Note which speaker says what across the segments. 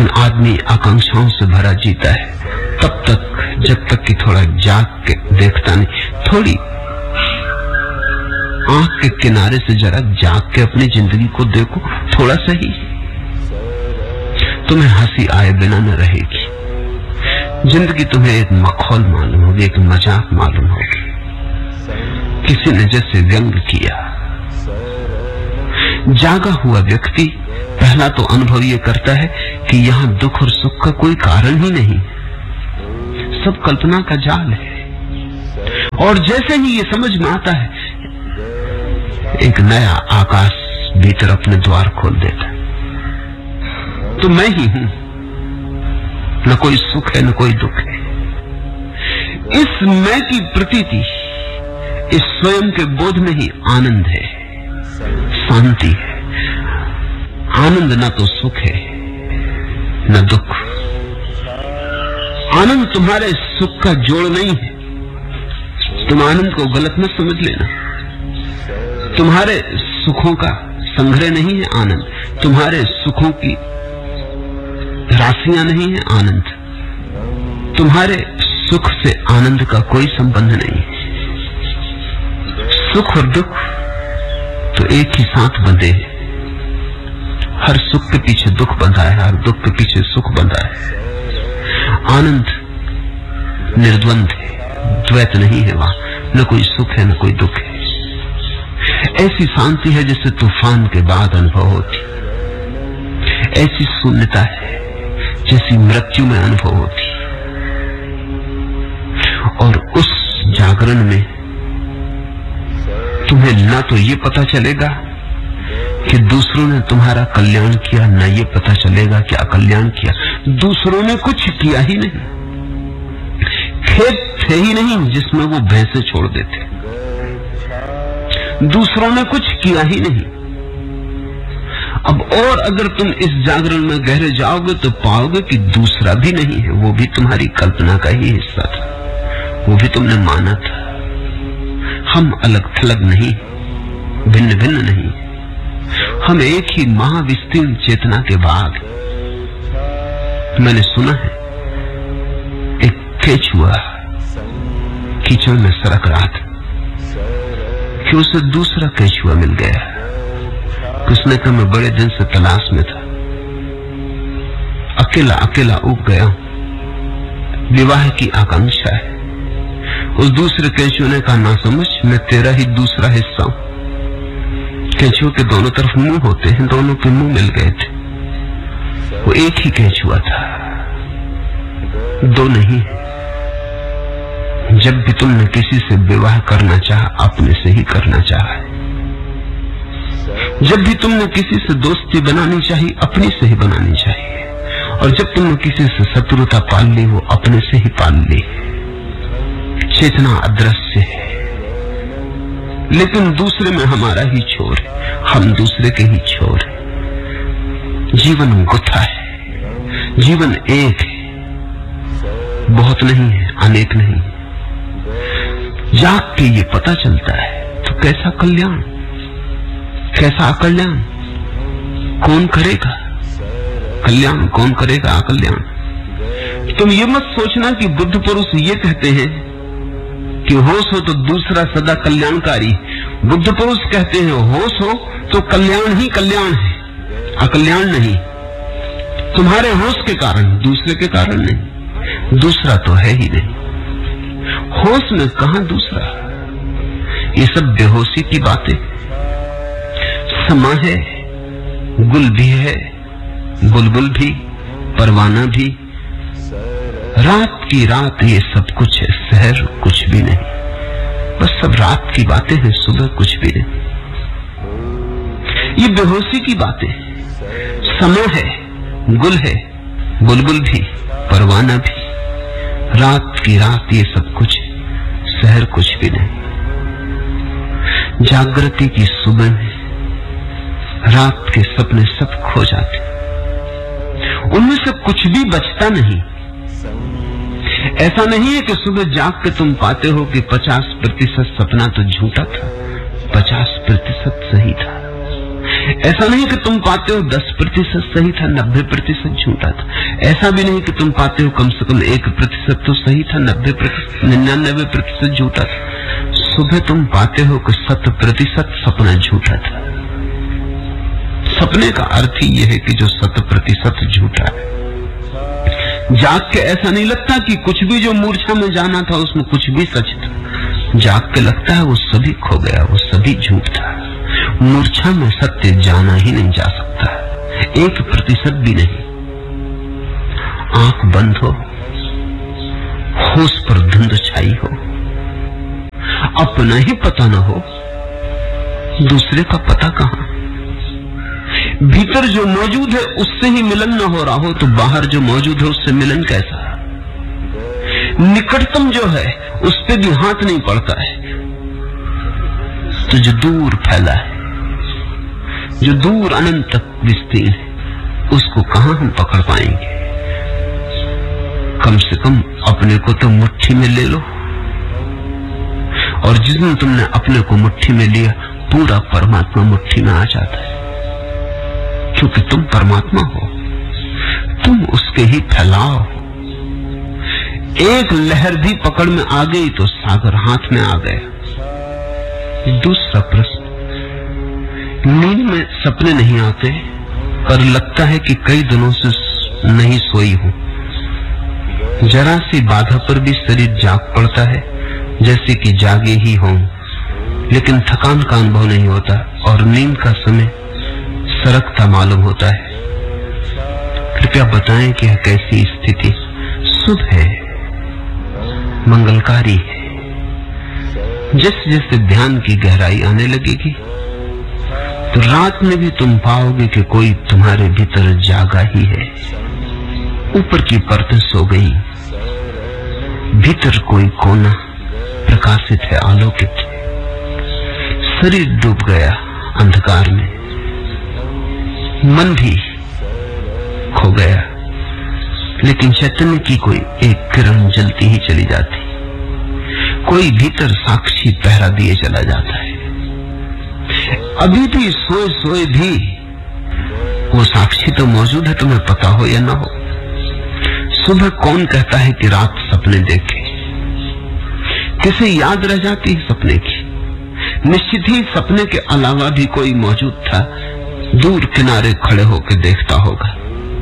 Speaker 1: आदमी आकांक्षाओं से भरा जीता है तब तक जब तक कि थोड़ा जाग के देखता नहीं। थोड़ी आंख के किनारे से जरा जाग के अपनी जिंदगी को देखो, थोड़ा सही। तुम्हें हंसी आए बिना न रहेगी। जिंदगी तुम्हें एक मखौल मालूम होगी, एक मजाक मालूम होगी। किसी ने जैसे व्यंग किया। जागा हुआ व्यक्ति पहला तो अनुभव ये करता है कि यहां दुख और सुख का कोई कारण ही नहीं, सब कल्पना का जाल है। और जैसे ही ये समझ में आता है, एक नया आकाश भीतर अपने द्वार खोल देता है। तो मैं ही हूं, न कोई सुख है न कोई दुख है। इस मैं की प्रतीति, इस स्वयं के बोध में ही आनंद है, शांति है। आनंद न तो सुख है न दुख। आनंद तुम्हारे सुख का जोड़ नहीं है। तुम आनंद को गलत मत समझ लेना। तुम्हारे सुखों का संग्रह नहीं है आनंद, तुम्हारे सुखों की राशियां नहीं है आनंद। तुम्हारे सुख से आनंद का कोई संबंध नहीं। सुख और दुख तो एक ही साथ बंधे हैं। हर सुख के पीछे दुख बंधा है, हर दुख के पीछे सुख बंधा है। आनंद निर्द्वंद है, द्वैत नहीं है वहां, न कोई सुख है न कोई दुख है। ऐसी शांति है जिससे तूफान के बाद अनुभव होती। ऐसी शून्यता है जैसी मृत्यु में अनुभव होती। और उस जागरण में तुम्हें ना तो ये पता चलेगा कि दूसरों ने तुम्हारा कल्याण किया, न ये पता चलेगा कि अकल्याण किया। दूसरों ने कुछ किया ही नहीं। खेत थे ही नहीं जिसमें वो भैंसे छोड़ देते। दूसरों ने कुछ किया ही नहीं। अब और अगर तुम इस जागरण में गहरे जाओगे तो पाओगे कि दूसरा भी नहीं है, वो भी तुम्हारी कल्पना का ही हिस्सा था, वो भी तुमने माना था। हम अलग थलग नहीं, भिन्न भिन्न नहीं, हम एक ही महाविस्तीर्ण चेतना के भाग। मैंने सुना है एक केचुआ कीचड़ में सरक रहा था कि उसे दूसरा केचुआ मिल गया। उसने कहा मैं बड़े दिन से तलाश में था, अकेला अकेला उब गया हूं, विवाह की आकांक्षा है। उस दूसरे केचुए ने कहा ना समझ, मैं तेरा ही दूसरा हिस्सा हूं। केचुए के दोनों तरफ मुंह होते हैं, दोनों के मुंह मिल गए थे। वो एक ही केचुआ था, दो नहीं। जब भी तुमने किसी से विवाह करना चाहा, अपने से ही करना चाहा है। जब भी तुमने किसी से दोस्ती बनानी चाहिए, अपने से ही बनानी चाहिए। और जब तुमने किसी से शत्रुता पाल ली, वो अपने से ही पाल ली। चेतना अदृश्य है, लेकिन दूसरे में हमारा ही छोर है, हम दूसरे के ही छोर है। जीवन गुत्था है, जीवन एक है, बहुत नहीं है, अनेक नहीं। जाग के ये पता चलता है तो कैसा कल्याण, कैसा अकल्याण। कौन करेगा कल्याण, कौन करेगा अकल्याण। तुम ये मत सोचना कि बुद्ध पुरुष ये कहते हैं कि होश हो तो दूसरा सदा कल्याणकारी। बुद्ध पुरुष कहते हैं होश हो तो कल्याण ही कल्याण है, अकल्याण नहीं। तुम्हारे होश के कारण, दूसरे के कारण नहीं। दूसरा तो है ही नहीं। होश में कहां दूसरा। ये सब बेहोशी की बातें। समा है, गुल भी है, बुलबुल भी, परवाना भी। रात की रात ये सब कुछ है, शहर कुछ भी नहीं। बस सब रात की बातें हैं, सुबह कुछ भी नहीं। ये बेहोशी की बातें। समा है, गुल है, बुलबुल भी, परवाना भी। रात की रात ये सब कुछ, शहर कुछ भी नहीं। जागृति की सुबह में रात के सपने सब खो जाते, उनमें से कुछ भी बचता नहीं। ऐसा नहीं है कि सुबह जाग के तुम पाते हो कि 50% सपना तो झूठा था, 50% सही था। ऐसा नहीं कि तुम पाते हो 10% सही था, 90% झूठा था। ऐसा भी नहीं कि तुम पाते हो कम से कम 1% तो सही था, 99% झूठा था। सुबह तुम पाते हो कि 100% सपना झूठा था। सपने का अर्थ ही यह है कि जो 100% झूठा है। जाग के ऐसा नहीं लगता कि कुछ भी जो मूर्छा में जाना था उसमें कुछ भी सच था। जाग के लगता है वो सभी खो गया, वो सभी झूठ था। मूर्छा में सत्य जाना ही नहीं जा सकता, 1% भी नहीं। आंख बंद हो, होश पर धुंध छाई हो, अपना ही पता न हो, दूसरे का पता कहां। भीतर जो मौजूद है उससे ही मिलन न हो रहा हो तो बाहर जो मौजूद है उससे मिलन कैसा। निकटतम जो है उस पे भी हाथ नहीं पड़ता है, तो जो दूर फैला है, जो दूर अनंत तक विस्तीर्ण है, उसको कहां हम पकड़ पाएंगे। कम से कम अपने को तो मुट्ठी में ले लो, और जिस दिन तुमने अपने को मुट्ठी में लिया पूरा परमात्मा मुट्ठी में आ जाता है, क्योंकि तुम परमात्मा हो, तुम उसके ही फैलाव हो। एक लहर भी पकड़ में आ गई तो सागर हाथ में आ गया। दूसरा प्रश्न, नींद में सपने नहीं आते पर लगता है कि कई दिनों से नहीं सोई हूं। जरा सी बाधा पर भी शरीर जाग पड़ता है जैसे कि जागे ही हों, लेकिन थकान का अनुभव नहीं होता और नींद का समय सरकता मालूम होता है। कृपया बताएं कि यह कैसी स्थिति शुभ है, मंगलकारी है। जैसे जैसे ध्यान की गहराई आने लगेगी तो रात में भी तुम पाओगे कि कोई तुम्हारे भीतर जागा ही है। ऊपर की परतें सो गई, भीतर कोई कोना प्रकाशित है, आलोकित। शरीर डूब गया अंधकार में, मन भी खो गया, लेकिन चैतन्य की कोई एक किरण जलती ही चली जाती। कोई भीतर साक्षी पहरा दिए चला जाता है। अभी भी सोए सोए भी वो साक्षी तो मौजूद है, तुम्हें पता हो या ना हो। सुबह कौन कहता है कि रात सपने देखे, किसे याद रह जाती है सपने की। निश्चित ही सपने के अलावा भी कोई मौजूद था, दूर किनारे खड़े होकर देखता होगा।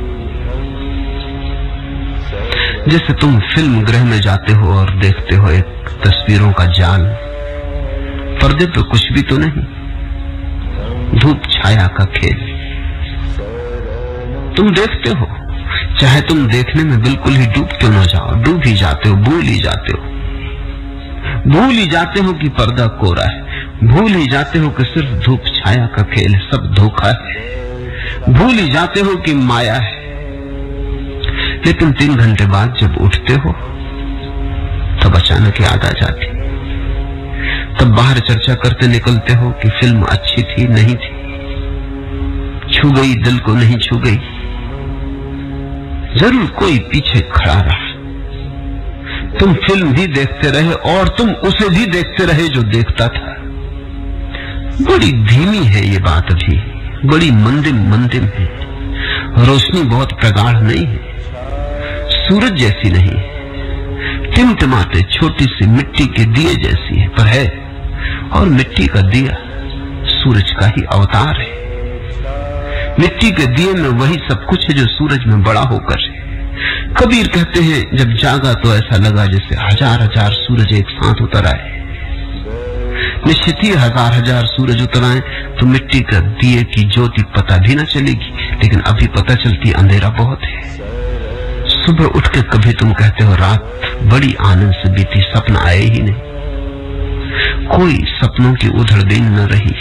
Speaker 1: जैसे तुम फिल्म गृह में जाते हो और देखते हो एक तस्वीरों का जाल, पर्दे पे कुछ भी तो नहीं, धूप छाया का खेल। तुम देखते हो, चाहे तुम देखने में बिल्कुल ही डूब क्यों न जाओ, डूब ही जाते हो, भूल ही जाते हो। भूल ही जाते हो कि पर्दा कोरा है, भूल ही जाते हो कि सिर्फ धूप छाया का खेल है, सब धोखा है। भूल ही जाते हो कि माया है। लेकिन 3 घंटे बाद जब उठते हो तब अचानक याद आ जाती। तब बाहर चर्चा करते निकलते हो कि फिल्म अच्छी थी नहीं थी, छू गई दिल को नहीं छू गई। जरूर कोई पीछे खड़ा रहा। तुम फिल्म भी देखते रहे और तुम उसे भी देखते रहे जो देखता था। बड़ी धीमी है ये बात, अभी बड़ी मंदिम मंदिम है। रोशनी बहुत प्रगाढ़ नहीं है, सूरज जैसी नहीं है, टिमटिमाते छोटी सी मिट्टी के दिए जैसी है, पर है। और मिट्टी का दिया सूरज का ही अवतार है। मिट्टी के दिए में वही सब कुछ है जो सूरज में बड़ा होकर है। कबीर कहते हैं, जब जागा तो ऐसा लगा जैसे हजार हजार सूरज एक साथ उतर आए। निश्चित ही हजार हजार सूरज उतर आए तो मिट्टी का दिए की ज्योति पता भी न चलेगी, लेकिन अभी पता चलती अंधेरा बहुत है। सुबह उठ के कभी तुम कहते हो रात बड़ी आनंद से बीती, सपना आए ही नहीं। कोई सपनों की उधड़बीन न रही,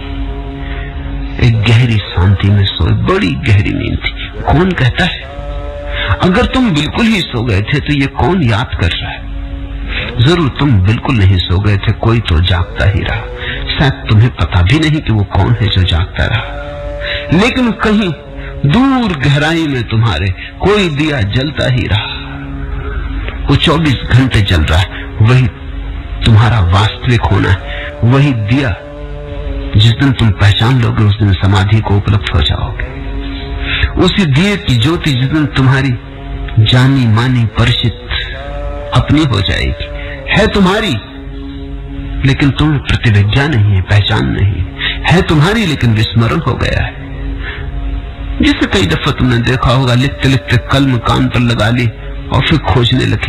Speaker 1: एक गहरी शांति में सोए, बड़ी गहरी नींद थी। कौन कहता है? अगर तुम बिल्कुल ही सो गए थे तो ये कौन याद कर रहा है? जरूर तुम बिल्कुल नहीं सो गए थे, कोई तो जागता ही रहा। शायद तुम्हें पता भी नहीं कि वो कौन है जो जागता रहा, लेकिन कहीं दूर गहराई में तुम्हारे कोई दिया जलता ही रहा। वो 24 घंटे जल रहा है, वही तुम्हारा वास्तविक होना है। वही दिया जिस दिन तुम पहचान लोगे उस दिन समाधि को उपलब्ध हो जाओगे। उसी दिए की ज्योति जिस दिन तुम्हारी जानी मानी परिचित अपनी हो जाएगी, है तुम्हारी लेकिन तुम्हें प्रतिविज्ञा नहीं है, पहचान नहीं है तुम्हारी लेकिन विस्मरण हो गया है। जिसे कई दफा तुमने देखा होगा, लिखते लिखते कलम कान पर लगा ली और फिर खोजने लगे।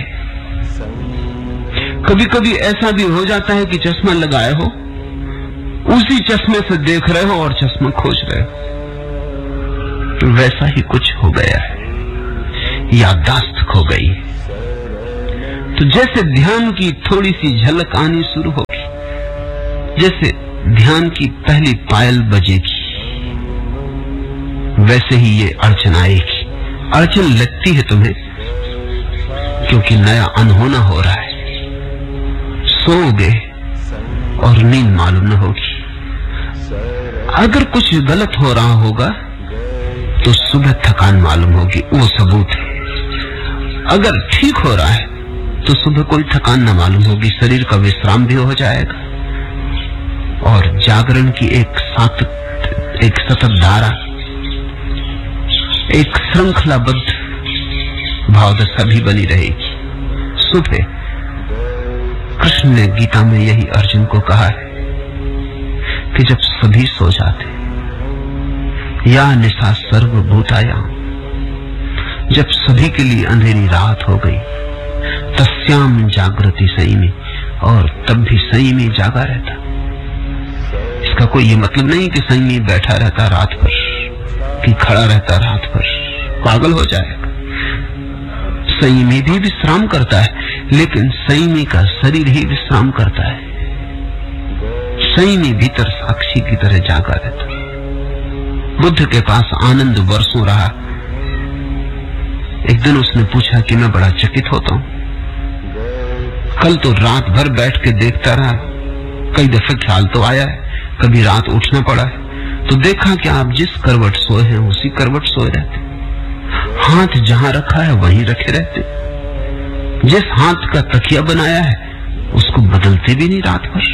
Speaker 1: कभी कभी ऐसा भी हो जाता है कि चश्मा लगाए हो, उसी चश्मे से देख रहे हो और चश्मा खोज रहे हो। तो वैसा ही कुछ हो गया है, याददाश्त खो गई। तो जैसे ध्यान की थोड़ी सी झलक आनी शुरू होगी, जैसे ध्यान की पहली पायल बजेगी, वैसे ही ये अड़चन आएगी। अड़चन लगती है तुम्हें क्योंकि नया अनहोना हो रहा है। सोओगे और नींद मालूम न होगी। अगर कुछ गलत हो रहा होगा तो सुबह थकान मालूम होगी, वो सबूत है। अगर ठीक हो रहा है तो सुबह कोई थकान न मालूम होगी, शरीर का विश्राम भी हो जाएगा और जागरण की एक सतत धारा, एक श्रृंखलाबद्ध भावदशा भी बनी रहेगी। सुबह कृष्ण ने गीता में यही अर्जुन को कहा है कि जब सभी सो जाते, या निशा सर्वभूतायाम, जब सभी के लिए अंधेरी रात हो गई, तस्याम जागृति संयमी, और तब भी संयमी जागा रहता। इसका कोई ये मतलब नहीं कि संयमी बैठा रहता रात भर, कि खड़ा रहता रात भर, पागल हो जाएगा। संयमी भी विश्राम करता है, लेकिन संयमी का शरीर ही विश्राम करता है। संयमी भीतर साक्षी की तरह जागा रहता। बुद्ध के पास आनंद वर्षों रहा। एक दिन उसने पूछा कि मैं बड़ा चकित होता हूं, कल तो रात भर बैठ के देखता रहा, कई दफे ख्याल तो आया है, कभी रात उठना पड़ा है, तो देखा कि आप जिस करवट सोए हैं उसी करवट सोए रहते, हाथ जहां रखा है वहीं रखे रहते, जिस हाथ का तकिया बनाया है उसको बदलते भी नहीं रात भर,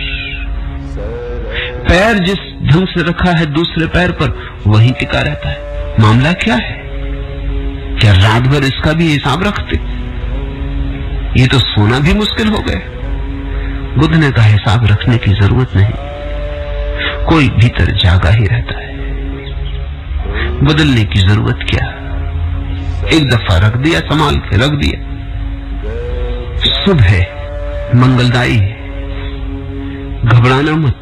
Speaker 1: पैर जिस ढंग से रखा है दूसरे पैर पर वहीं टिका रहता है। मामला क्या है? क्या रात भर इसका भी हिसाब रखते? ये तो सोना भी मुश्किल हो गए। बुद्ध ने कहा हिसाब रखने की जरूरत नहीं, कोई भीतर जागा ही रहता है, बदलने की जरूरत क्या? एक दफा रख दिया, संभाल के रख दिया। सुबह मंगलदायी, घबराना मत।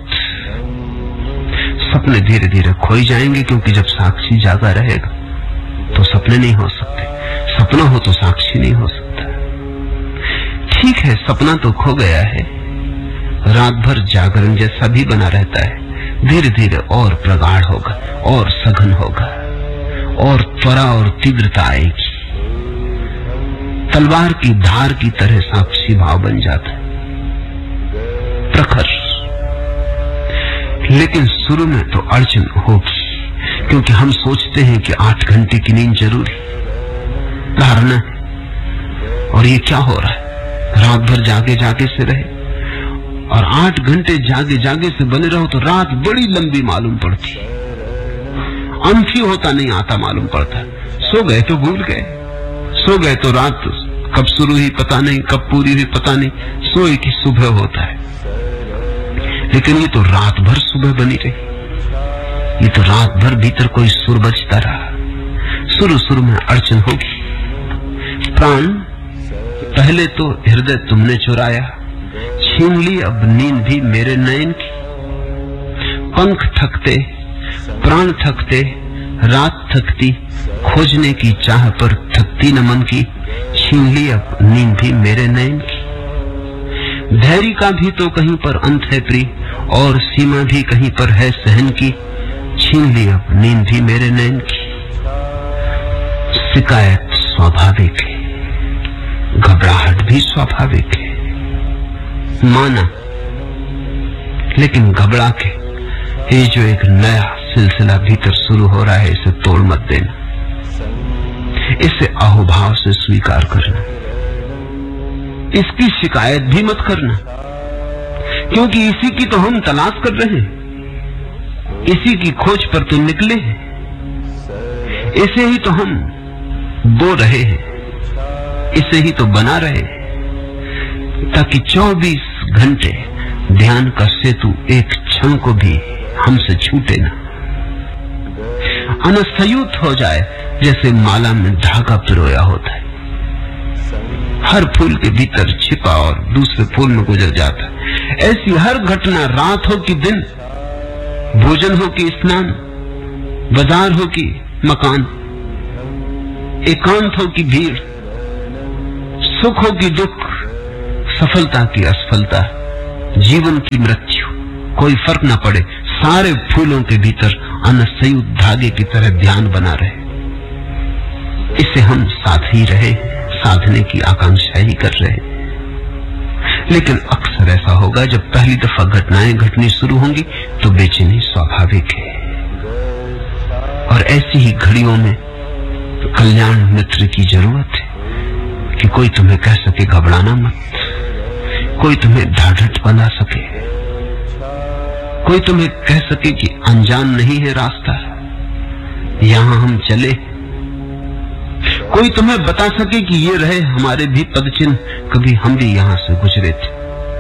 Speaker 1: सपने धीरे धीरे खोई जाएंगे, क्योंकि जब साक्षी जागा रहेगा तो सपने नहीं हो सकते, सपना हो तो साक्षी नहीं हो सकता। ठीक है, सपना तो खो गया है, रात भर जागरण जैसा भी बना रहता है, धीरे धीरे और प्रगाढ़ होगा और सघन होगा और त्वरा और तीव्रता आएगी, तलवार की धार की तरह साक्षी भाव बन जाता है, प्रखर। लेकिन शुरू में तो अड़चन होगी, क्योंकि हम सोचते हैं कि 8 घंटे की नींद जरूरी धारणा है। और ये क्या हो रहा है? रात भर जागे जागे से रहे और 8 घंटे जागे जागे से बने रहो तो रात बड़ी लंबी मालूम पड़ती, अंत ही होता नहीं आता मालूम पड़ता। सो गए तो भूल गए, सो गए तो रात कब शुरू हुई पता नहीं, कब पूरी हुई पता नहीं, सोए की सुबह होता है। लेकिन ये तो रात भर सुबह बनी रही, ये तो रात भर भीतर कोई सुर बजता रहा। शुरू में अड़चन होगी। प्राण पहले तो हृदय तुमने चुराया, छीन ली अब नींद भी मेरे नयन की। पंख थकते, प्राण थकते, रात थकती, खोजने की चाह पर थकती न मन की, छीन ली अब नींद भी मेरे नयन की। धैर्य का भी तो कहीं पर अंत है प्रिय, और सीमा भी कहीं पर है सहन की, छीन ली अब नींद भी मेरे नयन की। शिकायत स्वाभाविक है, घबराहट भी स्वाभाविक है, माना, लेकिन घबरा के ये जो एक नया सिलसिला भीतर शुरू हो रहा है इसे तोड़ मत देना, इसे अहोभाव से स्वीकार करना, इसकी शिकायत भी मत करना, क्योंकि इसी की तो हम तलाश कर रहे हैं। इसी की खोज पर तो निकले हैं, इसे ही तो हम बो रहे हैं, इसे ही तो बना रहे हैं, ताकि 24 घंटे ध्यान का सेतु एक क्षण को भी हमसे छूटे ना, अनसयुत हो जाए जैसे माला में धागा पिरोया होता है। हर फूल के भीतर छिपा और दूसरे फूल में गुजर जाता है। ऐसी हर घटना, रात हो कि दिन, भोजन हो कि स्नान, बाजार हो कि मकान, एकांत हो कि भीड़, सुख हो कि दुख, सफलता की असफलता, जीवन की मृत्यु, कोई फर्क ना पड़े, सारे फूलों के भीतर अनसयुत धागे की तरह ध्यान बना रहे। इसे हम साध ही रहे, साधने की आकांक्षा ही कर रहे। लेकिन अक्सर ऐसा होगा, जब पहली दफा घटनाएं घटनी शुरू होंगी तो बेचैनी स्वाभाविक है। और ऐसी ही घड़ियों में तो कल्याण मित्र की जरूरत है कि कोई तुम्हें कह सके घबराना मत, कोई तुम्हें ढाढ़ट बना सके, कोई तुम्हें कह सके कि अनजान नहीं है रास्ता, यहां हम चले, कोई तुम्हें बता सके कि ये रहे हमारे भी पदचिन्ह, कभी हम भी यहां से गुजरे थे।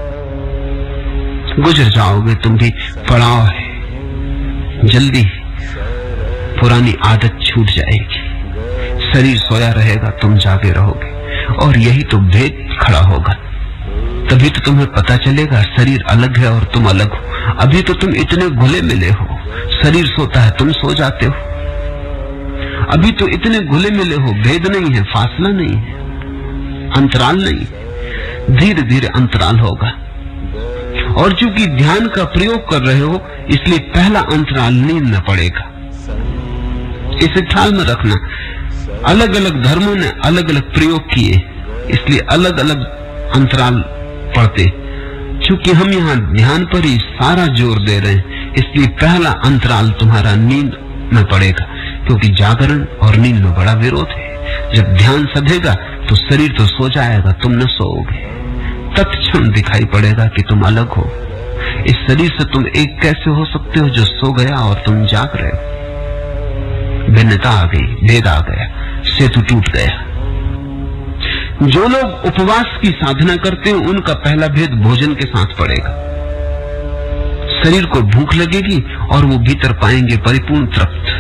Speaker 1: गुजर जाओगे तुम भी, पड़ाव है, जल्दी पुरानी आदत छूट जाएगी, शरीर सोया रहेगा, तुम जागे रहोगे, और यही तो भेद खड़ा होगा। तभी तो तुम्हें पता चलेगा शरीर अलग है और तुम अलग हो। अभी तो तुम इतने घुले मिले हो, शरीर सोता है, तुम सो जाते हो। अभी तो इतने घुले मिले हो, भेद नहीं है, फासला नहीं है, अंतराल नहीं, धीरे धीरे अंतराल होगा। और चूंकि ध्यान का प्रयोग कर रहे हो, इसलिए पहला अंतराल नींद में पड़ेगा। इसे ख्याल में रखना, अलग अलग धर्मों ने अलग अलग प्रयोग किए, इसलिए अलग अलग अंतराल पड़ते। चूंकि हम यहाँ ध्यान पर ही सारा जोर दे रहे हैं, इसलिए पहला अंतराल तुम्हारा नींद में पड़ेगा, क्योंकि जागरण और नींद में बड़ा विरोध है। जब ध्यान सधेगा तो शरीर तो सो जाएगा, तुम न सोओगे, तत्क्षण दिखाई पड़ेगा कि तुम अलग हो। इस शरीर से तुम एक कैसे हो सकते हो जो सो गया और तुम जाग रहे हो। भिन्नता आ गई, भेद आ गया, सेतु टूट गया। जो लोग उपवास की साधना करते हैं, उनका पहला भेद भोजन के साथ पड़ेगा। शरीर को भूख लगेगी और वो भीतर पाएंगे परिपूर्ण तृप्त।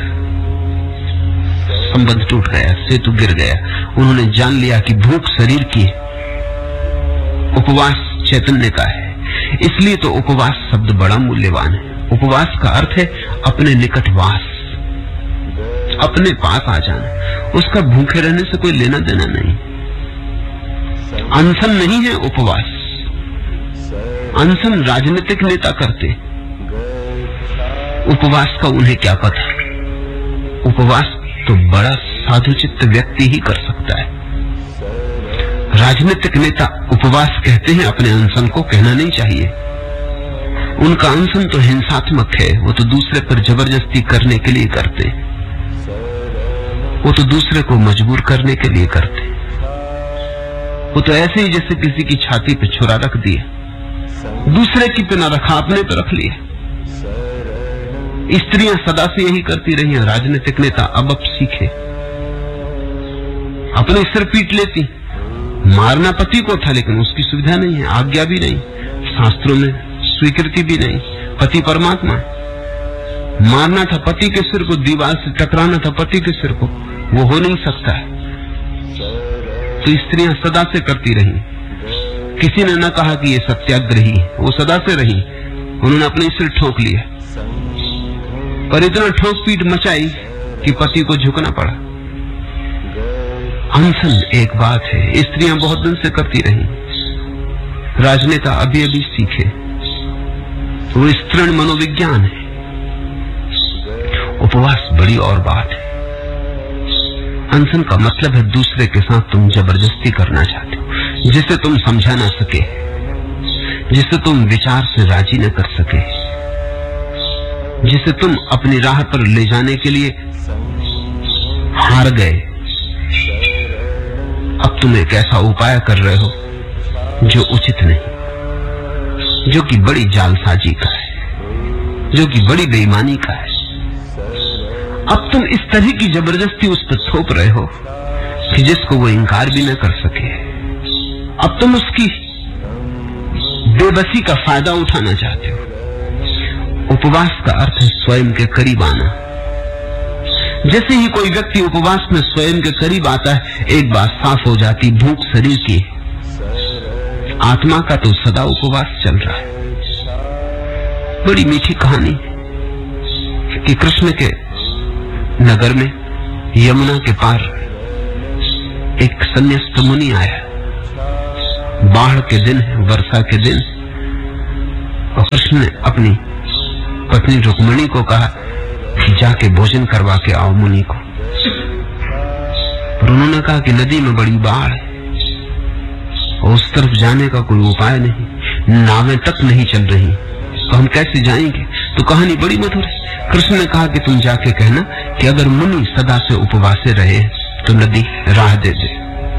Speaker 1: संबंध टूट गया, सेतु गिर गया। उन्होंने जान लिया कि भूख शरीर की है, उपवास चैतन्य का है। इसलिए तो उपवास शब्द बड़ा मूल्यवान है। उपवास का अर्थ है अपने निकट वास, अपने पास आ जाना। उसका भूखे रहने से कोई लेना देना नहीं। अनशन नहीं है उपवास। अनशन राजनीतिक नेता करते, उपवास का उन्हें क्या पता। उपवास तो बड़ा साधुचित्त व्यक्ति ही कर सकता है। राजनीतिक नेता उपवास कहते हैं, अपने अनशन को कहना नहीं चाहिए। उनका अनशन तो हिंसात्मक है, वो तो दूसरे पर जबरदस्ती करने के लिए करते, वो तो दूसरे को मजबूर करने के लिए करते। वो तो ऐसे ही जैसे किसी की छाती पे छुरा रख दिया, दूसरे की पे न रखा, अपने पे रख लिया। स्त्रियां सदा से यही करती रही हैं, राजनीतिक नेता अब सीखे। अपने सिर पीट लेती। मारना पति को था, लेकिन उसकी सुविधा नहीं है, आज्ञा भी नहीं, शास्त्रों में स्वीकृति भी नहीं। पति परमात्मा। मारना था पति के सिर को, दीवार से टकराना था पति के सिर को, वो हो नहीं सकता है। तो स्त्रियां सदा से करती रही। किसी ने न कहा कि ये सत्याग्रही, वो सदा से रही। उन्होंने अपने सिर ठोक लिया, पर इतना ठोक पीट मचाई कि पति को झुकना पड़ा। अनशन एक बात है, स्त्रियां बहुत दिन से करती रही, राजनेता अभी अभी सीखे। वो स्तृण मनोविज्ञान है। उपवास बड़ी और बात है। अनशन का मतलब है दूसरे के साथ तुम जबरदस्ती करना चाहते हो, जिसे तुम समझा ना सके, जिसे तुम विचार से राजी न कर सके, जिसे तुम अपनी राह पर ले जाने के लिए हार गए। अब तुम एक ऐसा उपाय कर रहे हो जो उचित नहीं, जो कि बड़ी जालसाजी का है। जो कि बड़ी बेईमानी का है। अब तुम इस तरह की जबरदस्ती उस पर थोप रहे हो कि जिसको वो इंकार भी न कर सके। अब तुम उसकी बेबसी का फायदा उठाना चाहते हो। उपवास का अर्थ है स्वयं के करीब आना। जैसे ही कोई व्यक्ति उपवास में स्वयं के करीब आता है, एक बात साफ हो जाती, भूख शरीर की, आत्मा का तो सदा उपवास चल रहा है। बड़ी मीठी कहानी कि कृष्ण के नगर में यमुना के पार एक संन्यास्त मुनि आया। बाढ़ के दिन है, वर्षा के दिन, और कृष्ण ने अपनी पत्नी रुक्मिणी को कहा कि जाके भोजन करवा के आओ मुनि को। पर उन्होंने कहा कि नदी में बड़ी बाढ़ है और उस तरफ जाने का कोई उपाय नहीं, नावें तक नहीं चल रही, तो हम कैसे जाएंगे। तो कहानी बड़ी मधुर है। कृष्ण ने कहा कि तुम जाके कहना कि अगर मुनि सदा से उपवासे रहे तो नदी राह दे दे।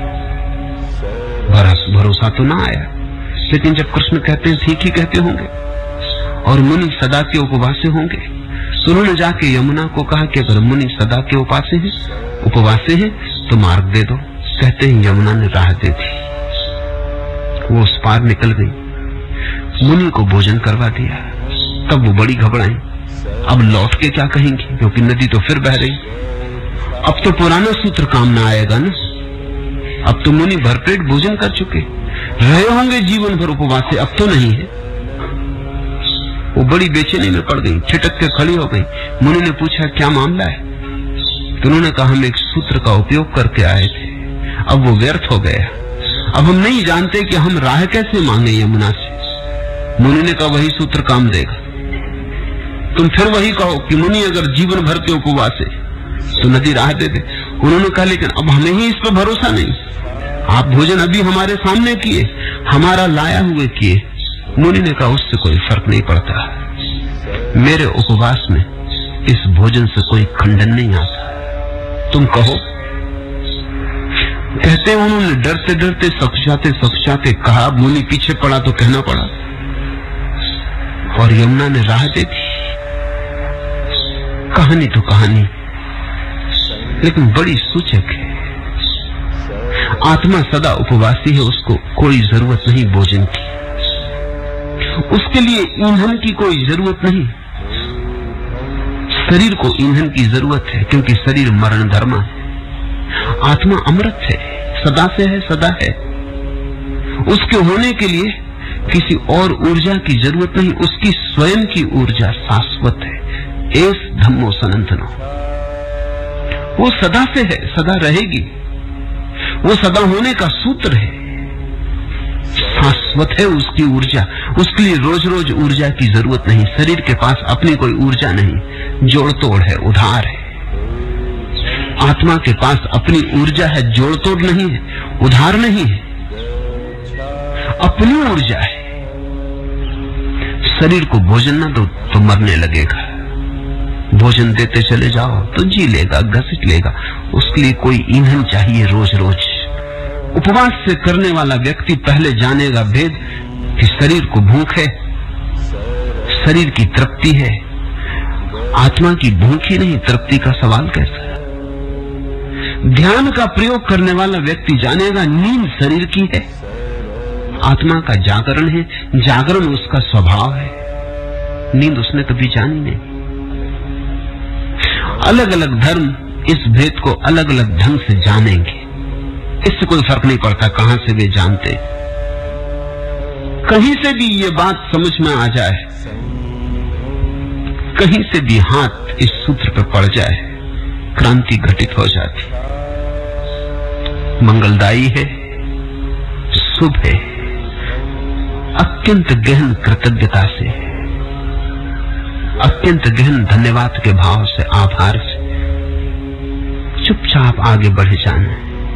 Speaker 1: भरोसा तो ना आया, लेकिन जब कृष्ण कहते हैं ठीक ही कहते होंगे और मुनि सदा के उपवासे होंगे, तो उन्होंने जाके यमुना को कहा कि अगर मुनि सदा के उपवासे हैं तो मार्ग दे दो। कहते हैं यमुना ने राह दे दी, वो उस पार निकल गई, मुनि को भोजन करवा दिया। तब वो बड़ी घबराई, अब लौट के क्या कहेंगी, क्योंकि नदी तो फिर बह रही। अब तो पुराना सूत्र काम ना आएगा ना, अब तो मुनि भरपेट भोजन कर चुके, रहे होंगे जीवन भर उपवास से, अब तो नहीं है। वो बड़ी बेचैनी में पड़ गई, छिटक के खड़ी हो गई। मुनि ने पूछा क्या मामला है, तो उन्होंने कहा हम एक सूत्र का उपयोग करके आए थे, अब वो व्यर्थ हो गया, अब हम नहीं जानते कि हम राह कैसे मांगे यमुना से। मुनि ने कहा वही सूत्र काम देगा, तुम फिर वही कहो कि मुनि अगर जीवन भर के उपवास है तो नदी राह दे दे। उन्होंने कहा लेकिन अब हमें ही इस पर भरोसा नहीं, आप भोजन अभी हमारे सामने किए, हमारा लाया हुए किए। मुनि ने कहा उससे कोई फर्क नहीं पड़ता, मेरे उपवास में इस भोजन से कोई खंडन नहीं आता, तुम कहो। कहते उन्होंने डरते डरते सकुचाते कहा, मुनि पीछे पड़ा तो कहना पड़ा, और यमुना ने राह दे दी। कहानी तो कहानी, लेकिन बड़ी सूचक है। आत्मा सदा उपवासी है, उसको कोई जरूरत नहीं भोजन की, उसके लिए ईंधन की कोई जरूरत नहीं। शरीर को ईंधन की जरूरत है, क्योंकि शरीर मरण धर्म है। आत्मा अमृत है, सदा से है, सदा है। उसके होने के लिए किसी और ऊर्जा की जरूरत नहीं, उसकी स्वयं की ऊर्जा शाश्वत है। एस धम्मो सनातनो, वो सदा से है, सदा रहेगी, वो सदा होने का सूत्र है, शाश्वत है उसकी ऊर्जा। उसके लिए रोज रोज ऊर्जा की जरूरत नहीं। शरीर के पास अपनी कोई ऊर्जा नहीं, जोड़ तोड़ है, उधार है। आत्मा के पास अपनी ऊर्जा है, जोड़ तोड़ नहीं है, उधार नहीं है, अपनी ऊर्जा है। शरीर को भोजन ना दो तो मरने लगेगा, भोजन देते चले जाओ तो जी लेगा, घसीट लेगा। उसके लिए कोई ईंधन चाहिए रोज रोज। उपवास से करने वाला व्यक्ति पहले जानेगा भेद कि शरीर को भूख है, शरीर की तृप्ति है, आत्मा की भूख ही नहीं, तृप्ति का सवाल कैसा है। ध्यान का प्रयोग करने वाला व्यक्ति जानेगा नींद शरीर की है, आत्मा का जागरण है, जागरण उसका स्वभाव है, नींद उसने कभी जानी नहीं। अलग अलग धर्म इस भेद को अलग अलग ढंग से जानेंगे, इससे कोई फर्क नहीं पड़ता कहां से वे जानते। कहीं से भी ये बात समझ में आ जाए, कहीं से भी हाथ इस सूत्र पर पड़ जाए, क्रांति घटित हो जाती। मंगलदायी है, शुभ है, अत्यंत गहन कृतज्ञता से, अत्यंत गहन धन्यवाद के भाव से, आभार से चुपचाप आगे बढ़े जाना।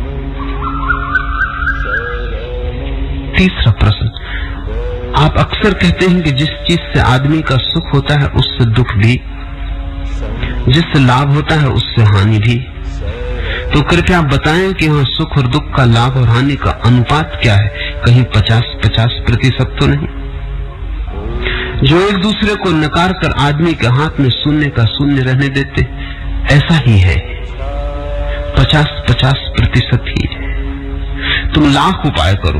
Speaker 1: तीसरा प्रश्न, आप अक्सर कहते हैं कि जिस चीज से आदमी का सुख होता है उससे दुख भी, जिससे लाभ होता है उससे हानि भी। तो कृपया बताएं कि यहाँ सुख और दुख का, लाभ और हानि का अनुपात क्या है, कहीं 50-50% तो नहीं। जो एक दूसरे को नकार कर आदमी के हाथ में शून्य का शून्य रहने देते, ऐसा ही है। 50-50% ही है। तुम लाख उपाय करो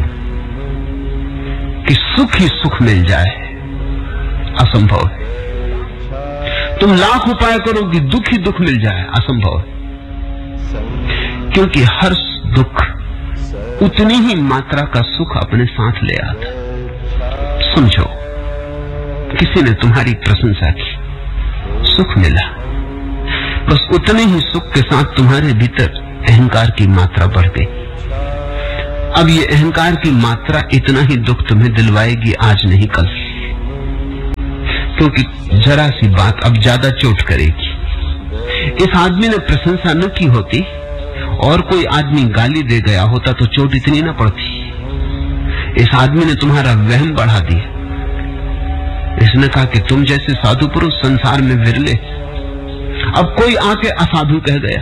Speaker 1: कि सुख ही सुख मिल जाए, असंभव है। तुम लाख उपाय करो कि दुख ही दुख मिल जाए, असंभव है। क्योंकि हर दुख उतनी ही मात्रा का सुख अपने साथ ले आता। समझो, किसी ने तुम्हारी प्रशंसा की, सुख मिला, बस उतने ही सुख के साथ तुम्हारे भीतर अहंकार की मात्रा बढ़ गई। अब ये अहंकार की मात्रा इतना ही दुख तुम्हें दिलवाएगी, आज नहीं कल, क्योंकि जरा सी बात अब ज्यादा चोट करेगी। इस आदमी ने प्रशंसा न की होती और कोई आदमी गाली दे गया होता तो चोट इतनी न पड़ती। इस आदमी ने तुम्हारा वहम बढ़ा दिया। इसने कहा कि तुम जैसे साधु पुरुष संसार में विरले, अब कोई आके असाधु कह गया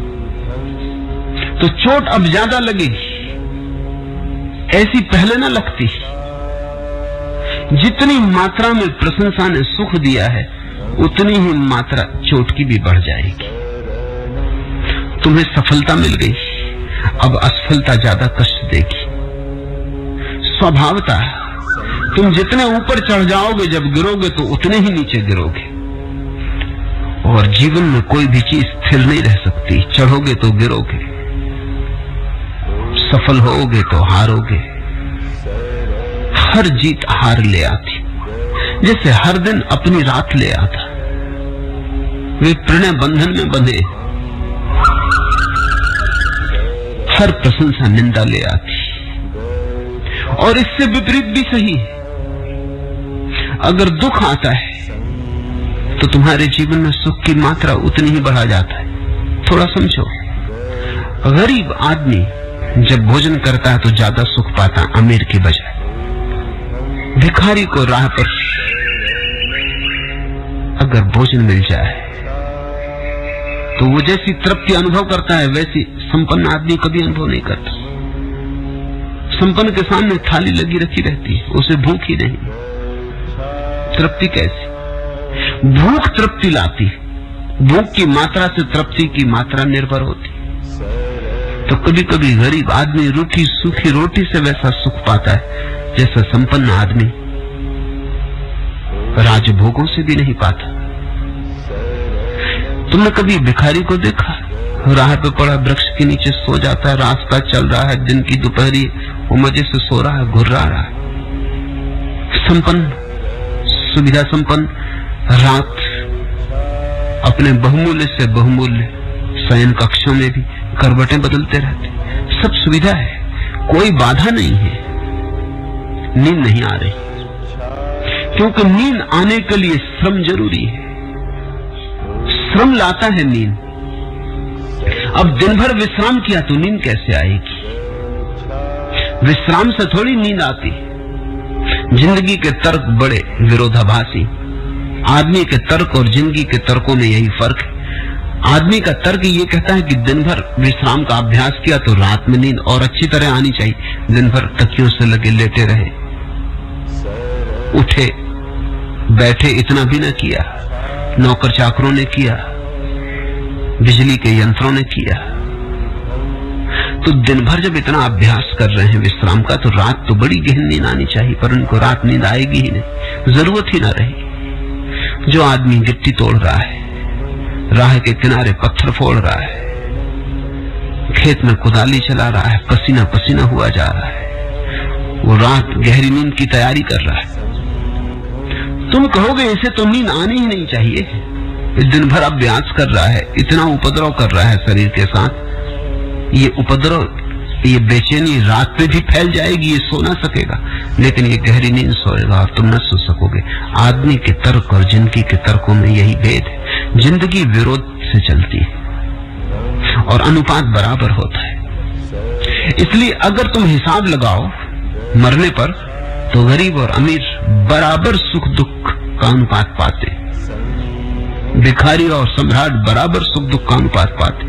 Speaker 1: तो चोट अब ज्यादा लगेगी, ऐसी पहले न लगती। जितनी मात्रा में प्रशंसा ने सुख दिया है, उतनी ही मात्रा चोट की भी बढ़ जाएगी। तुम्हें सफलता मिल गई, अब असफलता ज्यादा कष्ट देगी। स्वभावता तुम जितने ऊपर चढ़ जाओगे, जब गिरोगे तो उतने ही नीचे गिरोगे। और जीवन में कोई भी चीज स्थिर नहीं रह सकती, चढ़ोगे तो गिरोगे, सफल होगे तो हारोगे। हर जीत हार ले आती, जैसे हर दिन अपनी रात ले आता। वे प्रणय बंधन में बंधे। हर प्रशंसा निंदा ले आती, और इससे विपरीत भी सही है। अगर दुख आता है तो तुम्हारे जीवन में सुख की मात्रा उतनी ही बढ़ा जाता है। थोड़ा समझो, गरीब आदमी जब भोजन करता है तो ज्यादा सुख पाता अमीर की बजाय। भिखारी को राह पर अगर भोजन मिल जाए तो वो जैसी तृप्ति अनुभव करता है, वैसी संपन्न आदमी कभी अनुभव नहीं करता। संपन्न के सामने थाली लगी रखी रहती है, उसे भूख ही नहीं। तृप्ति कैसी? भूख तृप्ति लाती, भूख की मात्रा से तृप्ति की मात्रा निर्भर होती। तो कभी कभी गरीब आदमी रूखी सूखी रोटी से वैसा सुख पाता है जैसा संपन्न आदमी राजभोगों से भी नहीं पाता। तुमने कभी भिखारी को देखा? राह पे पड़ा वृक्ष के नीचे सो जाता है, रास्ता चल रहा है, दिन की दोपहरी, वो मजे से सो रहा है, घुर्रा रहा है। संपन्न, सुविधा संपन्न, रात अपने बहुमूल्य से बहुमूल्य शयन कक्षों में भी करवटें बदलते रहते, सब सुविधा है, कोई बाधा नहीं है। नींद नहीं आ रही, क्योंकि नींद आने के लिए श्रम जरूरी है। श्रम लाता है नींद। अब दिन भर विश्राम किया तो नींद कैसे आएगी? विश्राम से थोड़ी नींद आती। जिंदगी के तर्क बड़े विरोधाभासी। आदमी के तर्क और जिंदगी के तर्कों में यही फर्क है। आदमी का तर्क ये कहता है कि दिन भर विश्राम का अभ्यास किया तो रात में नींद और अच्छी तरह आनी चाहिए। दिन भर तकियों से लगे लेटे रहे, उठे बैठे इतना भी न किया, नौकर चाकरों ने किया, बिजली के यंत्रों ने किया। तो दिन भर जब इतना अभ्यास कर रहे हैं विश्राम का, तो रात तो बड़ी गहन नींद आनी चाहिए, पर उनको रात नींद आएगी ही नहीं, जरूरत ही ना रही। जो आदमी गिट्टी तोड़ रहा है, राह के किनारे पत्थर फोड़ रहा है, खेत में कुदाली चला रहा है, पसीना पसीना हुआ जा रहा है, वो रात गहरी नींद की तैयारी कर रहा है। तुम कहोगे इसे तो नींद आनी ही नहीं चाहिए, दिन भर अभ्यास कर रहा है, इतना उपद्रव कर रहा है शरीर के साथ। ये उपद्रव, ये बेचैनी रात में भी फैल जाएगी, ये सो ना सकेगा, लेकिन ये गहरी नींद सोएगा और तुम न सो सकोगे। आदमी के तर्क और जिंदगी के तर्कों में यही भेद है। जिंदगी विरोध से चलती है और अनुपात बराबर होता है। इसलिए अगर तुम हिसाब लगाओ मरने पर, तो गरीब और अमीर बराबर सुख दुख का अनुपात पाते, भिखारी और सम्राट बराबर सुख दुख का अनुपात पाते।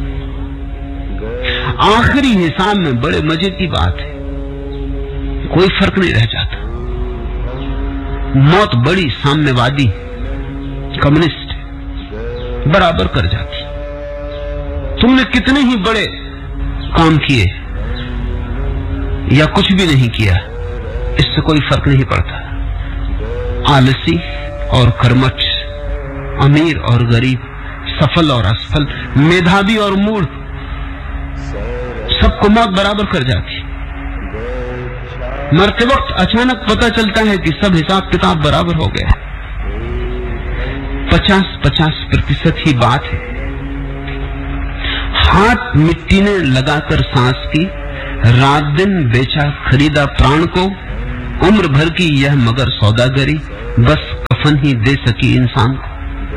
Speaker 1: आखिरी हिसाब में बड़े मजे की बात है, कोई फर्क नहीं रह जाता। मौत बड़ी साम्यवादी कम्युनिस्ट बराबर कर जाती। तुमने कितने ही बड़े काम किए या कुछ भी नहीं किया, इससे कोई फर्क नहीं पड़ता। आलसी और कर्मठ, अमीर और गरीब, सफल और असफल, मेधावी और मूढ़, सबको मौत बराबर कर जाती। मरते वक्त अचानक पता चलता है कि सब हिसाब किताब बराबर हो गया। 50-50% ही बात है। हाथ मिट्टी ने लगाकर सांस की, रात दिन बेचा खरीदा प्राण को, उम्र भर की यह मगर सौदागरी, बस कफन ही दे सकी इंसान को।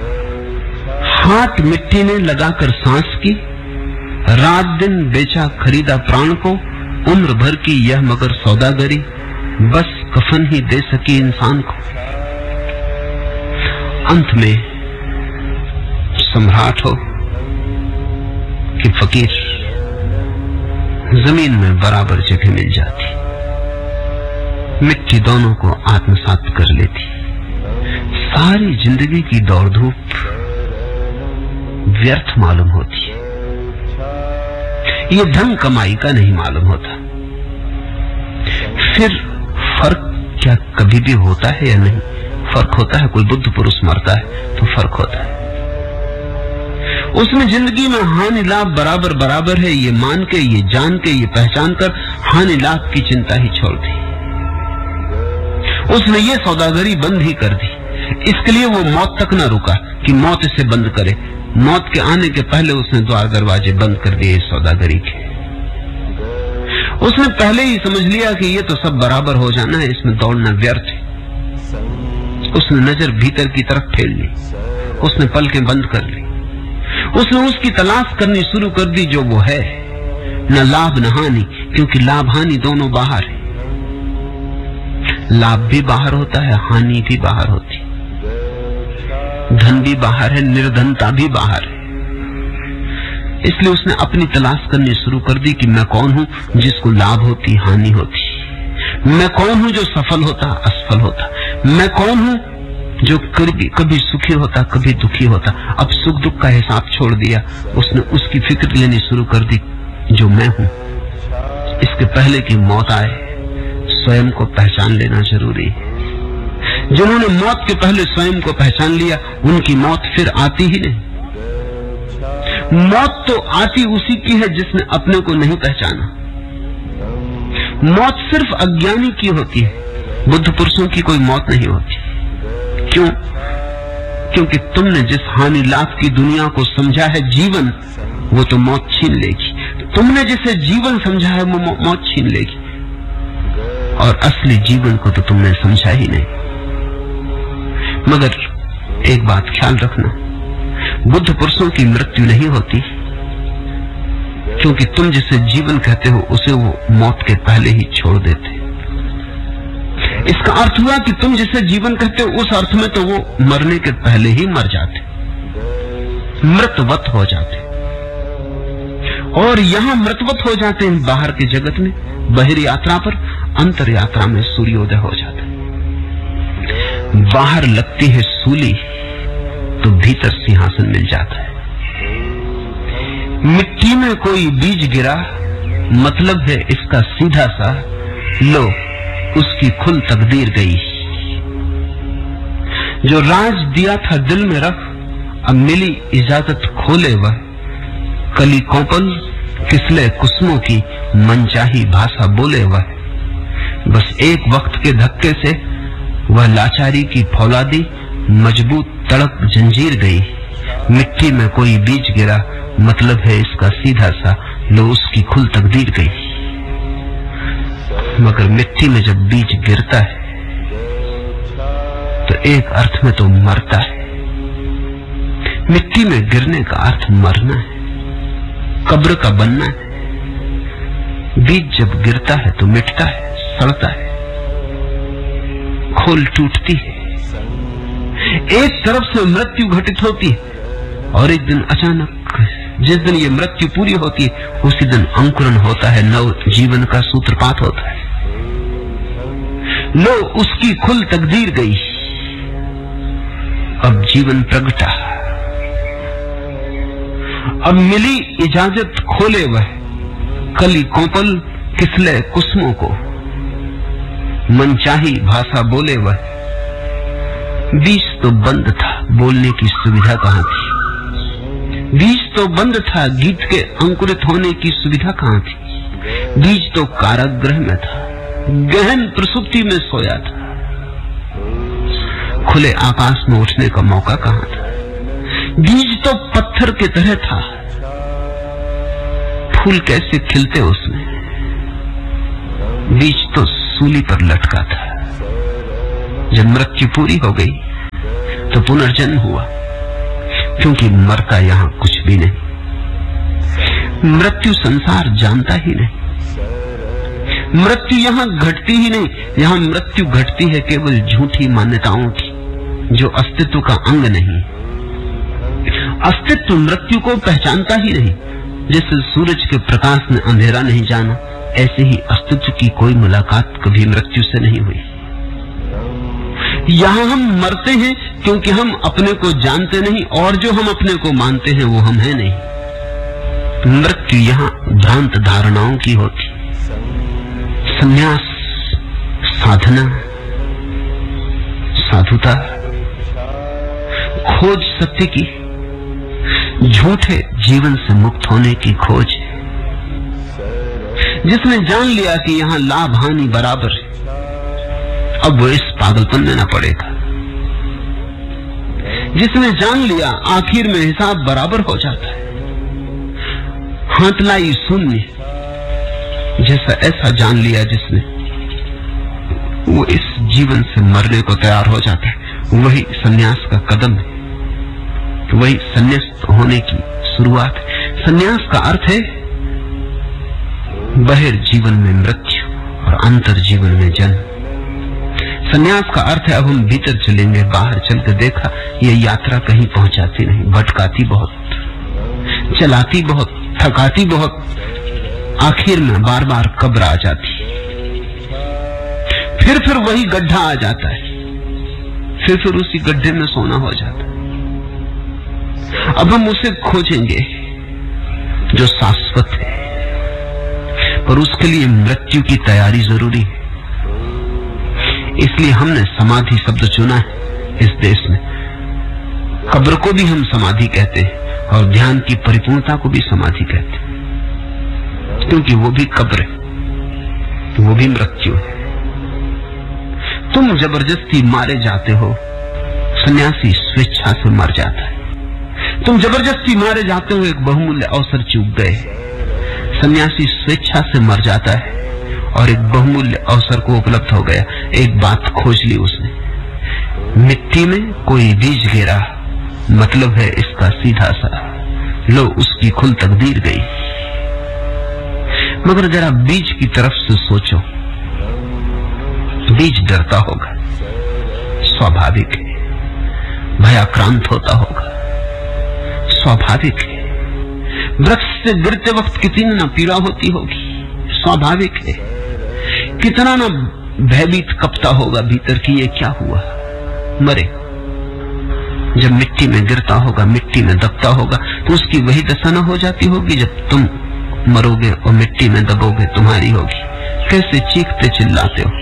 Speaker 1: हाथ मिट्टी ने लगाकर सांस की, रात दिन बेचा खरीदा प्राण को, उम्र भर की यह मगर सौदागरी, बस कफन ही दे सकी इंसान को। अंत में सम्राट हो कि फकीर, जमीन में बराबर जगह मिल जाती। मिट्टी दोनों को आत्मसात कर लेती। सारी जिंदगी की दौड़ धूप व्यर्थ मालूम होती है। ये धन कमाई का नहीं मालूम होता। फिर फर्क क्या कभी भी होता है या नहीं? फर्क होता है। कोई बुद्ध पुरुष मरता है तो फर्क होता है। उसने जिंदगी में हानि लाभ बराबर बराबर है ये मान के, ये जान के, ये पहचान कर हानि लाभ की चिंता ही छोड़ दी। उसने ये सौदागरी बंद ही कर दी। इसके लिए वो मौत तक न रुका कि मौत इसे बंद करे। मौत के आने के पहले उसने द्वार दरवाजे बंद कर दिए इस सौदागरी के। उसने पहले ही समझ लिया कि ये तो सब बराबर हो जाना है, इसमें दौड़ना व्यर्थ है। उसने नजर भीतर की तरफ फेर ली। उसने पलकें बंद कर ली। उसने उसकी तलाश करनी शुरू कर दी जो वो है। न लाभ न हानि, क्योंकि लाभ हानि दोनों बाहर है। लाभ भी बाहर होता है, हानि भी बाहर होती है। धन भी बाहर है, निर्धनता भी बाहर है। इसलिए उसने अपनी तलाश करनी शुरू कर दी कि मैं कौन हूं जिसको लाभ होती हानि होती। मैं कौन हूं जो सफल होता असफल होता। मैं कौन हूं जो कभी सुखी होता कभी दुखी होता। अब सुख दुख का हिसाब छोड़ दिया। उसने उसकी फिक्र लेनी शुरू कर दी जो मैं हूं। इसके पहले कि मौत आए, स्वयं को पहचान लेना जरूरी है। जिन्होंने मौत के पहले स्वयं को पहचान लिया, उनकी मौत फिर आती ही नहीं। मौत तो आती उसी की है जिसने अपने को नहीं पहचाना। मौत सिर्फ अज्ञानी की होती है, बुद्ध पुरुषों की कोई मौत नहीं होती। क्यों? क्योंकि तुमने जिस हानि लाभ की दुनिया को समझा है जीवन, वो तो मौत छीन लेगी। तुमने जिसे जीवन समझा है वो मौत छीन लेगी। और असली जीवन को तो तुमने समझा ही नहीं। मगर एक बात ख्याल रखना, बुद्ध पुरुषों की मृत्यु नहीं होती, क्योंकि तुम जिसे जीवन कहते हो उसे वो मौत के पहले ही छोड़ देते। इसका अर्थ हुआ कि तुम जिसे जीवन कहते हो उस अर्थ में तो वो मरने के पहले ही मर जाते, मृतवत हो जाते। और यहां मृतवत हो जाते हैं बाहर के जगत में, बहिर यात्रा पर, अंतर यात्रा में सूर्योदय हो जाता है। बाहर लगती है सूली तो भीतर सिंहासन मिल जाता है। मिट्टी में कोई बीज गिरा, मतलब है इसका सीधा सा, लो उसकी खुल तकदीर गई। जो राज दिया था दिल में रख, अब मिली इजाजत खोले वह। कली कोपल किसले कुसुमों की, मनचाही भाषा बोले वह। बस एक वक्त के धक्के से वह लाचारी की फौलादी मजबूत तड़प जंजीर गई। मिट्टी में कोई बीज गिरा, मतलब है इसका सीधा सा, लो उसकी खुल तकदीर गई। मगर मिट्टी में जब बीज गिरता है तो एक अर्थ में तो मरता है। मिट्टी में गिरने का अर्थ मरना है, कब्र का बनना है। बीज जब गिरता है तो मिटता है, सड़ता है, खोल टूटती है। एक तरफ से मृत्यु घटित होती है और एक दिन अचानक जिस दिन ये मृत्यु पूरी होती है उसी दिन अंकुरन होता है, नव जीवन का सूत्रपात होता है। लो उसकी खुल तकदीर गई। अब जीवन प्रगटा, अब मिली इजाजत खोले वह कली कोपल किसले कुसुमों को, मनचाही भाषा बोले वह। बीज तो बंद था, बोलने की सुविधा कहां थी। बीज तो बंद था, गीत के अंकुरित होने की सुविधा कहां थी। बीज तो कारागृह में था, गहन प्रसुप्ति में सोया था, खुले आकाश में उठने का मौका कहां था। बीज तो पत्थर की तरह था, फूल कैसे खिलते उसमें। बीज तो सूली पर लटका था, जब मृत्यु पूरी हो गई तो पुनर्जन्म हुआ, क्योंकि मरता यहां कुछ भी नहीं। मृत्यु संसार जानता ही नहीं, मृत्यु यहां घटती ही नहीं। यहां मृत्यु घटती है केवल झूठी मान्यताओं की, जो अस्तित्व का अंग नहीं। अस्तित्व मृत्यु को पहचानता ही नहीं। जैसे सूरज के प्रकाश ने अंधेरा नहीं जाना, ऐसे ही अस्तित्व की कोई मुलाकात कभी मृत्यु से नहीं हुई। यहां हम मरते हैं क्योंकि हम अपने को जानते नहीं, और जो हम अपने को मानते हैं वो हम हैं नहीं। मृत्यु यहां भ्रांत धारणाओं की होती। संन्यास, साधना, साधुता, खोज सत्य की, झूठे जीवन से मुक्त होने की खोज। जिसने जान लिया कि यहां लाभ हानि बराबर है, अब वो इस पागलपन में न पड़ेगा। जिसने जान लिया आखिर में हिसाब बराबर हो जाता है, हाथलाई शून्य, जैसा ऐसा जान लिया जिसने, वो इस जीवन से मरने को तैयार हो जाता है। वही संन्यास का कदम है, वही संन्यास्त होने की शुरुआत है। संन्यास का अर्थ है बहिर जीवन में मृत्यु और अंतर जीवन में जन्म। संन्यास का अर्थ है अब हम भीतर चलेंगे, बाहर चलकर देखा ये यात्रा कहीं पहुंचाती नहीं, भटकाती बहुत, चलाती बहुत, थकाती बहुत, आखिर में बार बार कब्र आ जाती, फिर वही गड्ढा आ जाता है, फिर उसी गड्ढे में सोना हो जाता है। अब हम उसे खोजेंगे जो शाश्वत है, पर उसके लिए मृत्यु की तैयारी जरूरी है। इसलिए हमने समाधि शब्द चुना है इस देश में। कब्र को भी हम समाधि कहते हैं और ध्यान की परिपूर्णता को भी समाधि कहते हैं, क्योंकि वो भी कब्र है, वो भी मृत्यु है। तुम जबरदस्ती मारे जाते हो, सन्यासी स्वेच्छा से मर जाता है। तुम जबरदस्ती मारे जाते हो, एक बहुमूल्य अवसर चूक गए। सन्यासी स्वेच्छा से मर जाता है और एक बहुमूल्य अवसर को उपलब्ध हो गया। एक बात खोज ली उसने, मिट्टी में कोई बीज गिरा, मतलब है इसका सीधा सा, लो उसकी खुल तकदीर गई। मगर जरा बीज की तरफ से सोचो, बीज डरता होगा, स्वाभाविक है, भयाक्रांत होता होगा, स्वाभाविक है। वृक्ष से गिरते वक्त कितनी ना पीड़ा होती होगी, स्वाभाविक है। कितना ना भयभीत कपता होगा भीतर की ये क्या हुआ, मरे। जब मिट्टी में गिरता होगा, मिट्टी में दबता होगा, तो उसकी वही दशा न हो जाती होगी जब तुम मरोगे और मिट्टी में दबोगे, तुम्हारी होगी। कैसे चीखते चिल्लाते हो,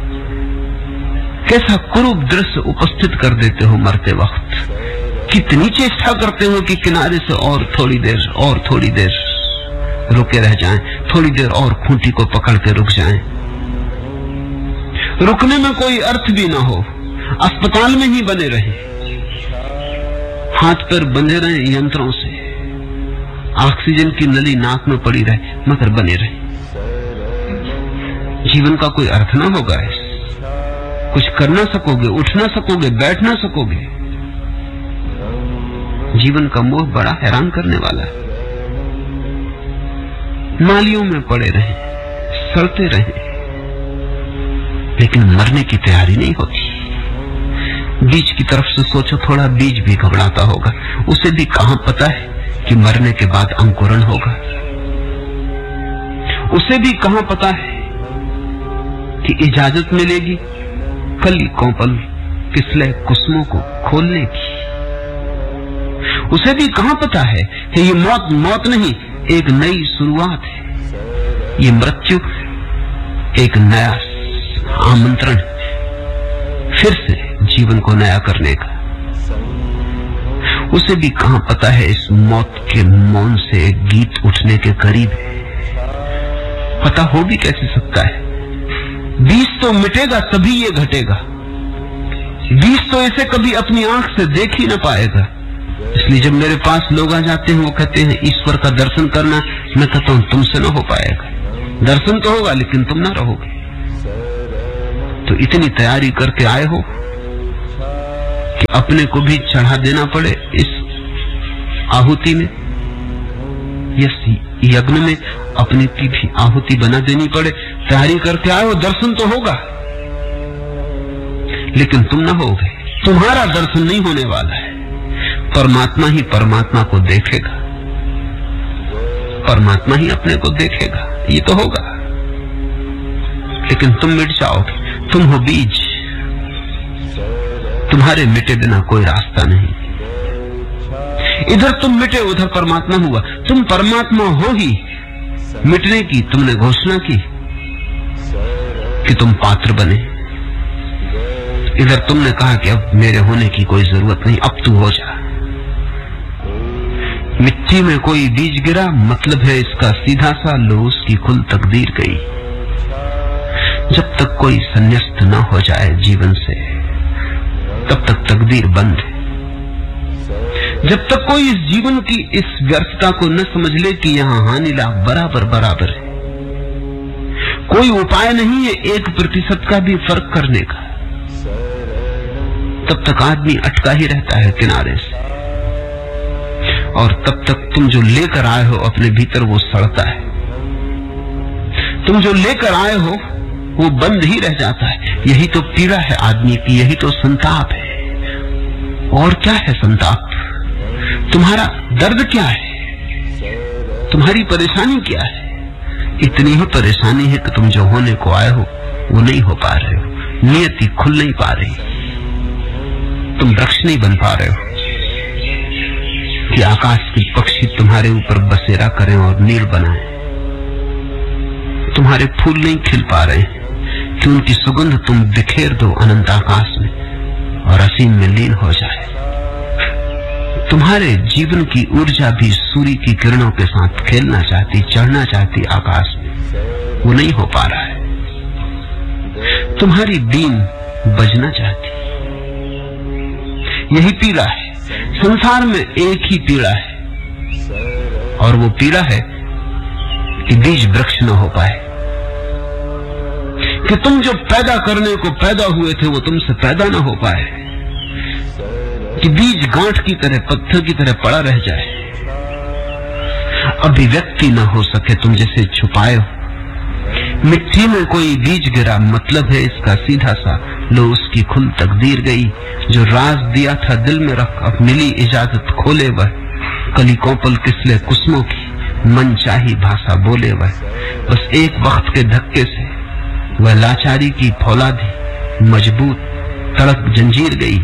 Speaker 1: कैसा कुरूप दृश्य उपस्थित कर देते हो मरते वक्त। कितनी चेष्टा करते हो कि किनारे से और थोड़ी देर रुके रह जाएं, थोड़ी देर और खूंटी को पकड़ के रुक जाएं। रुकने में कोई अर्थ भी ना हो, अस्पताल में ही बने रहे, हाथ पर बंधे रहे यंत्रों से, ऑक्सीजन की नली नाक में पड़ी रहे, मगर बने रहे। जीवन का कोई अर्थ ना होगा, कुछ कर ना सकोगे, उठ ना सकोगे, बैठ ना सकोगे। जीवन का मोह बड़ा हैरान करने वाला है। नालियों में पड़े रहे, सड़ते रहे, लेकिन मरने की तैयारी नहीं होती। बीज की तरफ से सोचो, थोड़ा बीज भी घबराता होगा, उसे भी कहां पता है कि मरने के बाद अंकुरण होगा। उसे भी कहां पता है कि इजाजत मिलेगी कली कोपल किसले कुसुमों को खोलने की। उसे भी कहां पता है कि ये मौत मौत नहीं, एक नई शुरुआत है। ये मृत्यु एक नया आमंत्रण, फिर से जीवन को नया करने का। उसे भी कहां पता है इस मौत के मौन से एक गीत उठने के करीब है। पता हो भी कैसे सकता है? बीज तो मिटेगा तभी ये घटेगा। बीज तो इसे कभी अपनी आंख से देख ही ना पाएगा। इसलिए जब मेरे पास लोग आ जाते हैं, वो कहते हैं ईश्वर का दर्शन करना, मैं कहता हूं तुमसे ना हो पाएगा। दर्शन तो होगा लेकिन तुम ना रहोगे। तो इतनी तैयारी करके आए हो कि अपने को भी चढ़ा देना पड़े इस आहुति में, इस यज्ञ में अपने की भी आहुति बना देनी पड़े। तैयारी करके आए हो, दर्शन तो होगा लेकिन तुम ना होगे। तुम्हारा दर्शन नहीं होने वाला है, परमात्मा ही परमात्मा को देखेगा, परमात्मा ही अपने को देखेगा। ये तो होगा लेकिन तुम मिट जाओगे। तुम हो बीज, तुम्हारे मिटे बिना कोई रास्ता नहीं। इधर तुम मिटे, उधर परमात्मा हुआ। तुम परमात्मा हो ही, मिटने की तुमने घोषणा की कि तुम पात्र बने। इधर तुमने कहा कि अब मेरे होने की कोई जरूरत नहीं, अब तू हो जा। मिट्टी में कोई बीज गिरा, मतलब है इसका सीधा सा, लो उसकी कुल तकदीर गई। जब तक कोई संन्यास्त न हो जाए जीवन से, तब तक तकदीर बंद है। जब तक कोई इस जीवन की इस व्यर्थता को न समझ ले कि यहां हानि लाभ बराबर बराबर है, कोई उपाय नहीं है 1% का भी फर्क करने का, तब तक आदमी अटका ही रहता है किनारे से। और तब तक तुम जो लेकर आए हो अपने भीतर वो सड़ता है। तुम जो लेकर आए हो वो बंद ही रह जाता है। यही तो पीड़ा है आदमी की, यही तो संताप है। और क्या है संताप? तुम्हारा दर्द क्या है? तुम्हारी परेशानी क्या है? इतनी ही परेशानी है कि तुम जो होने को आए हो वो नहीं हो पा रहे हो। नियति खुल नहीं पा रही, तुम वृक्ष नहीं बन पा रहे हो कि आकाश के पक्षी तुम्हारे ऊपर बसेरा करें और नील बनाएं। तुम्हारे फूल नहीं खिल पा रहे कि उनकी सुगंध तुम बिखेर दो अनंत आकाश में और असीम में लीन हो जाए। तुम्हारे जीवन की ऊर्जा भी सूर्य की किरणों के साथ खेलना चाहती, चढ़ना चाहती आकाश में, वो नहीं हो पा रहा है। तुम्हारी बीन बजना चाहती। यही पीड़ा है संसार में, एक ही पीड़ा है और वो पीड़ा है कि बीज वृक्ष न हो पाए, कि तुम जो पैदा करने को पैदा हुए थे वो तुमसे पैदा न हो पाए, कि बीज गांठ की तरह पत्थर की तरह पड़ा रह जाए, अभिव्यक्ति न हो सके तुम जैसे छुपाए हो। मिट्टी में कोई बीज गिरा, मतलब है इसका सीधा सा, लो उसकी खुल तकदीर गई। जो राज दिया था दिल में रख, अब मिली इजाजत खोले वह, कली कोपल किसले कुसमों की, मन चाही भाषा बोले वह। बस एक वक्त के धक्के से वह लाचारी की फौलादी मजबूत तड़क जंजीर गई।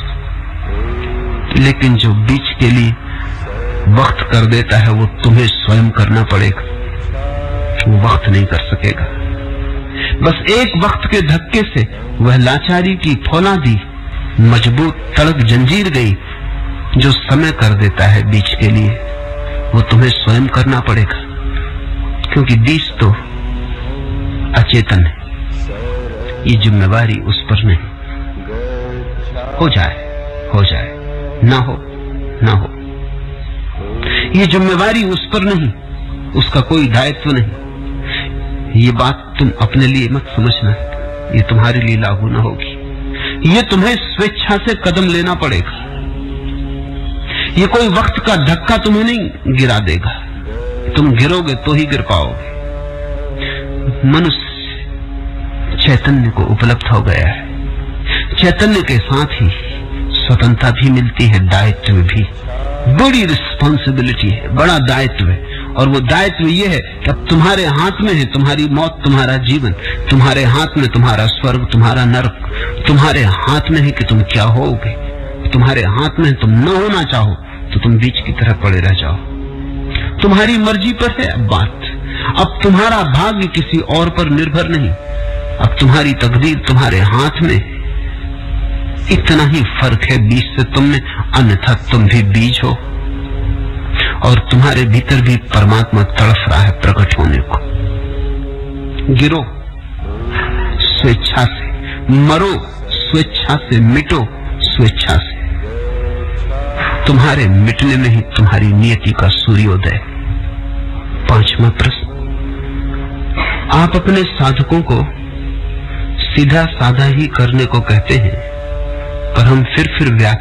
Speaker 1: लेकिन जो बीच के लिए वक्त कर देता है वो तुम्हें स्वयं करना पड़ेगा, वो वक्त नहीं कर सकेगा। बस एक वक्त के धक्के से वह लाचारी की फौलादी मजबूत तड़क जंजीर गई। जो समय कर देता है बीच के लिए वो तुम्हें स्वयं करना पड़ेगा, क्योंकि बीच तो अचेतन है। ये जिम्मेवारी उस पर नहीं। हो जाए ना हो, ये जिम्मेवारी उस पर नहीं, उसका कोई दायित्व नहीं। ये बात तुम अपने लिए मत समझना, ये तुम्हारे लिए लागू ना होगी। ये तुम्हें स्वेच्छा से कदम लेना पड़ेगा। ये कोई वक्त का धक्का तुम्हें नहीं गिरा देगा, तुम गिरोगे तो ही गिर पाओगे। मनुष्य चैतन्य को उपलब्ध हो गया है। चैतन्य के साथ ही स्वतंत्रता भी मिलती है, दायित्व भी। बड़ी रिस्पॉन्सिबिलिटी है, बड़ा दायित्व है। और वो दायित्व ये है कि अब तुम्हारे हाथ में है तुम्हारी मौत, तुम्हारा जीवन। तुम्हारे हाथ में तुम्हारा स्वर्ग, तुम्हारा नरक। तुम्हारे हाथ में है कि तुम क्या होगे। तुम्हारे हाथ में तुम न होना चाहो तो तुम बीच की तरह पड़े रह जाओ। तुम्हारी मर्जी पर है अब बात। अब तुम्हारा भाग्य किसी और पर निर्भर नहीं, अब तुम्हारी तकदीर तुम्हारे हाथ में। इतना ही फर्क है बीज से तुम में, अन्यथा तुम भी बीज हो और तुम्हारे भीतर भी परमात्मा तड़फ रहा है प्रकट होने को। गिरो स्वेच्छा से, मरो स्वेच्छा से, मिटो स्वेच्छा से। तुम्हारे मिटने में ही तुम्हारी नियति का सूर्योदय। 5वां प्रश्न, आप अपने साधकों को सीधा साधा ही करने को कहते हैं, पर हम फिर व्याख्या